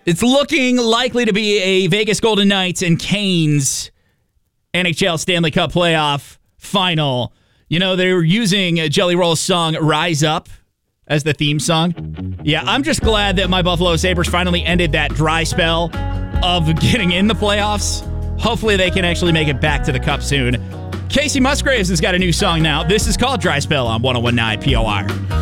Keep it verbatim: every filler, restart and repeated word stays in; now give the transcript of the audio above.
It's looking likely to be a Vegas Golden Knights and Canes N H L Stanley Cup playoff final. You know, they were using Jelly Roll's song Rise Up as the theme song. Yeah, I'm just glad that my Buffalo Sabres finally ended that dry spell of getting in the playoffs. Hopefully they can actually make it back to the Cup soon. Casey Musgraves has got a new song now. This is called Dry Spell on one oh one point nine P O R.